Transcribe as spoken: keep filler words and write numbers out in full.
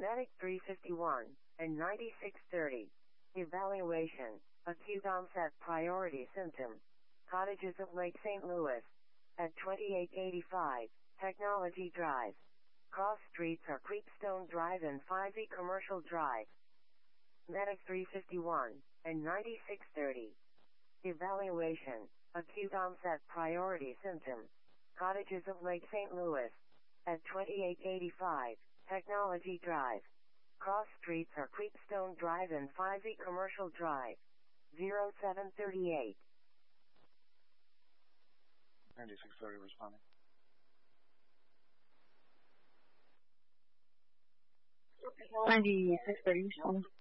Medic three fifty-one and ninety-six thirty. Evaluation. Acute onset priority symptom. Cottages of Lake Saint Louis. At twenty-eight eighty-five, Technology Drive. Cross streets are Creekstone Drive and five E Commercial Drive. Medic three fifty-one and ninety-six thirty. Evaluation. Acute onset priority symptom. Cottages of Lake Saint Louis. At twenty-eight eighty-five, Technology Drive. Cross streets are Creekstone Drive and five E Commercial Drive. zero seven thirty-eight. ninety-six thirty responding. ninety-six thirty responding.